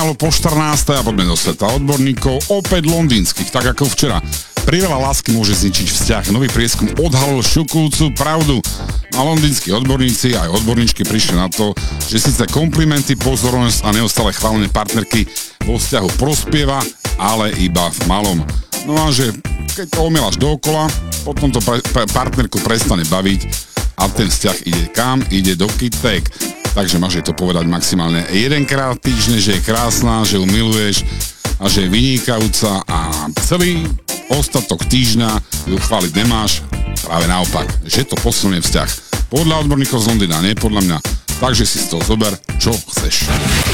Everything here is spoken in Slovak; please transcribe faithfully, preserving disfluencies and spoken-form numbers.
pomalu po štrnástej a poďme do sveta odborníkov, opäť londýnskych, tak ako včera. Priveľa lásky môže zničiť vzťah. Nový prieskum odhalil šokujúcu pravdu. A londýnski odborníci aj odborníčky prišli na to, že síce komplimenty, pozornosť a neustále chválenie partnerky vo vzťahu prospieva, ale iba v malom. No a že keď to omielaš dookola, potom to pre, pre, partnerku prestane baviť a ten vzťah ide kam? Ide do kytek. Takže máš jej to povedať maximálne jedenkrát týždne, že je krásna, že ju miluješ a že je vynikajúca a celý ostatok týždňa ju chváliť nemáš, práve naopak, že to posunie vzťah. Podľa odborníkov z Londýna, nie podľa mňa. Takže si z toho zober, čo chceš.